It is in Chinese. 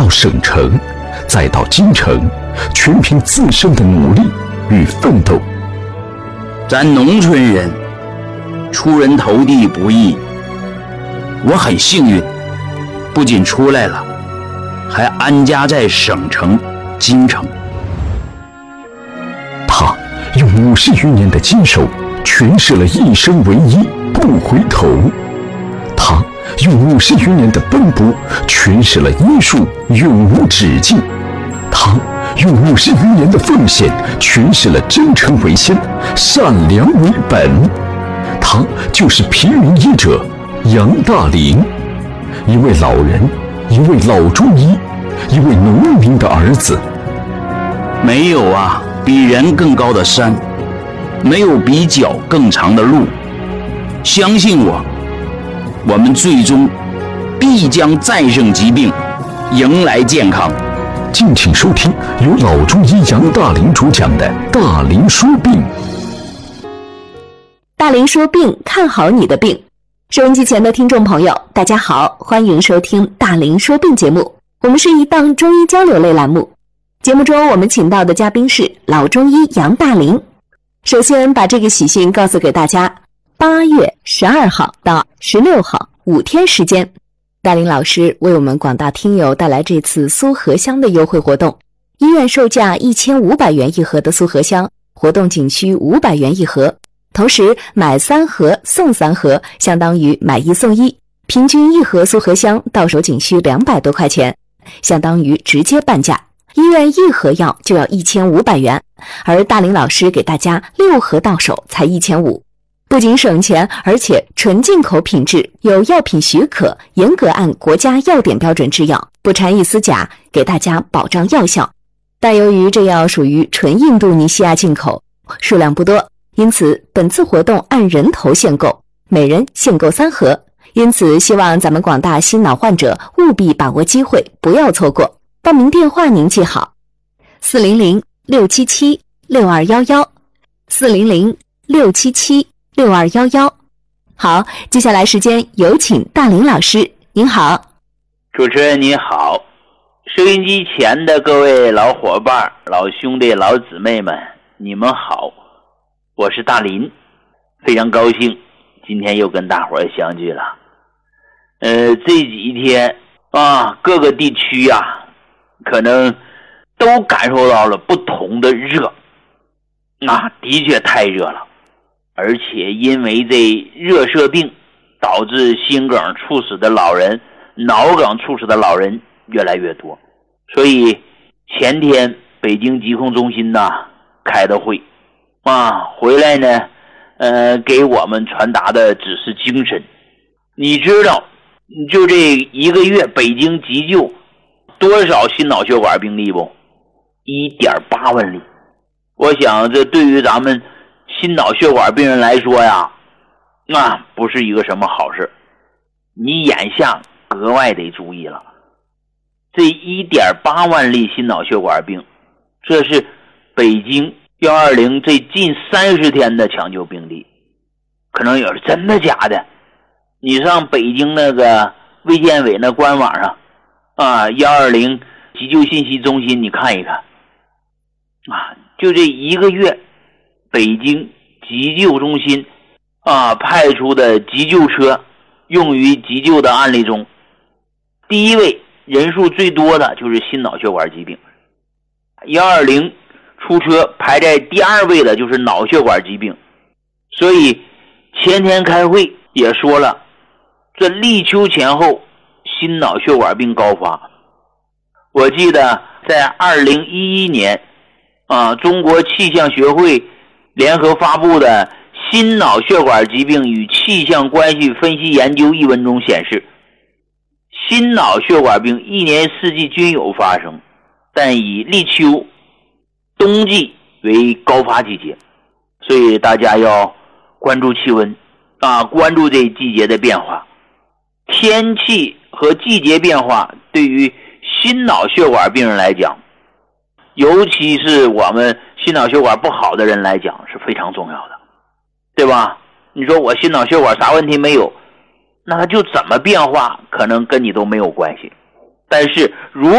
省城，再到京城，全凭自身的努力与奋斗。 咱农村人出人头地不易，我很幸运，不仅出来了，还安家在省城京城。 他用50余年的坚守诠释了一生唯一不回头，他用50余年的奔波诠释了艺术永无止境，他用50余年的奉献诠释了真诚为先，善良为本。他就是平民医者杨大林，一位老人，一位老中医，一位农民的儿子。 没有啊比人更高的山，没有比脚更长的路。相信我，我们最终必将战胜疾病，迎来健康。 敬请收听由老中医杨大林主讲的《大林说病》。 大林说病，看好你的病。收音机前的听众朋友，大家好，欢迎收听大林说病节目。我们是一档中医交流类栏目，节目中我们请到的嘉宾是老中医杨大林。首先把这个喜讯告诉给大家，8月12号到16号5天时间，大林老师为我们广大听友带来这次苏合香的优惠活动。医院售价1500元一盒的苏合香，活动仅需500元一盒，同时买3盒送3盒，相当于买1送1，平均一盒苏合香到手仅需200多块钱，相当于直接半价。医院一盒药就要1500元，而大林老师给大家6盒到手才1500，不仅省钱，而且纯进口品质，有药品许可，严格按国家药典标准制药，不掺一丝假，给大家保障药效。但由于这药属于纯印度尼西亚进口，数量不多，因此本次活动按人头限购，每人限购3盒。因此希望咱们广大心脑患者务必把握机会，不要错过。报名电话您记好：400-677-6211 400-677-6211。好，接下来时间有请大林老师。您好。 主持人您好，收音机前的各位老伙伴、老兄弟、老姊妹们，你们好，我是大林，非常高兴今天又跟大伙儿相聚了。这几天啊，各个地区啊，可能都感受到了不同的热，的确太热了，而且因为这热射病导致心梗猝死的老人、脑梗猝死的老人越来越多，所以前天北京疾控中心开的会回来呢，给我们传达的只是精神。你知道就这1个月北京急救多少心脑血管病例不？ 1.8万例。我想这对于咱们心脑血管病人来说呀，不是一个什么好事。你眼下格外得注意了，这 1.8万例心脑血管病，这是北京120这近30天的抢救病例。可能有人真的假的，你上北京那个卫健委那官网上120急救信息中心你看一看就这1个月北京急救中心派出的急救车用于急救的案例中，第一位人数最多的就是心脑血管疾病，120出车排在第2位的就是脑血管疾病。所以前天开会也说了，这立秋前后心脑血管病高发。我记得在2011年中国气象学会联合发布的《心脑血管疾病与气象关系分析研究》一文中显示，心脑血管病1年4季均有发生，但以立秋、冬季为高发季节，所以大家要关注气温关注这季节的变化。天气和季节变化对于心脑血管病人来讲，尤其是我们心脑血管不好的人来讲是非常重要的，对吧？你说我心脑血管啥问题没有，那它就怎么变化可能跟你都没有关系，但是如